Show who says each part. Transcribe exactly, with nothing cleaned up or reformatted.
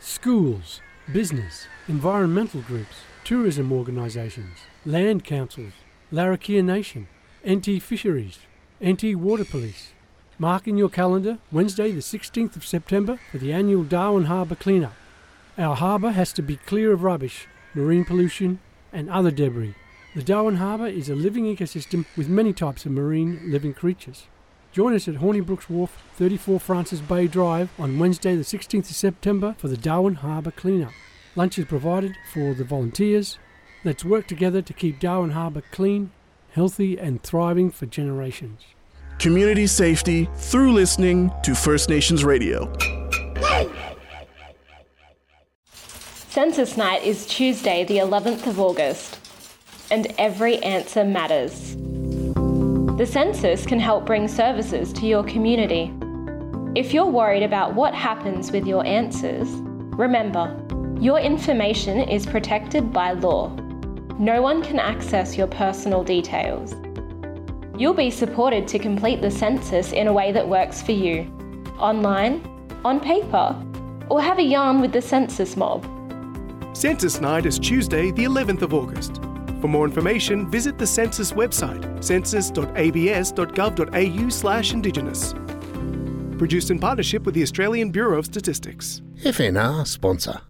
Speaker 1: schools, business, environmental groups, tourism organisations, land councils, Larrakia Nation, anti-fisheries, anti-water police. Mark in your calendar Wednesday the sixteenth of September for the annual Darwin Harbour clean-up. Our harbour has to be clear of rubbish, marine pollution and other debris. The Darwin Harbour is a living ecosystem with many types of marine living creatures. Join us at Hornibrooks Wharf, thirty-four Francis Bay Drive on Wednesday the sixteenth of September for the Darwin Harbour clean-up. Lunch is provided for the volunteers. Let's work together to keep Darwin Harbour clean, healthy and thriving for generations.
Speaker 2: Community safety through listening to First Nations Radio.
Speaker 3: Census Night is Tuesday the eleventh of August, and every answer matters. The census can help bring services to your community. If you're worried about what happens with your answers, remember, your information is protected by law. No one can access your personal details. You'll be supported to complete the census in a way that works for you, online, on paper, or have a yarn with the census mob.
Speaker 4: Census Night is Tuesday, the eleventh of August. For more information, visit the Census website, census dot a b s dot gov dot a u slash indigenous. Produced in partnership with the Australian Bureau of Statistics.
Speaker 5: F N R sponsor.